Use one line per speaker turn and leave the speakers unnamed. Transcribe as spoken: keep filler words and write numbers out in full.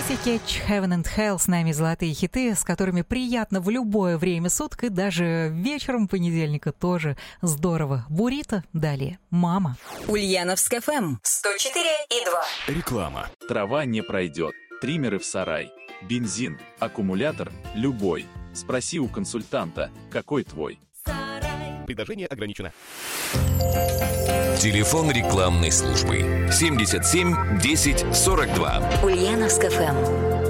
Кетч, Heaven and Hell, с нами золотые хиты, с которыми приятно в любое время суток и даже вечером понедельника тоже здорово. Бурито, далее «Мама».
Ульяновск эф эм сто четыре и два.
Реклама.
Трава не пройдет. Триммеры в сарай. Бензин. Аккумулятор. Любой. Спроси у консультанта, какой твой.
Предложение ограничено.
Телефон рекламной службы семьдесят семь десять сорок два.
Ульяновск эф эм.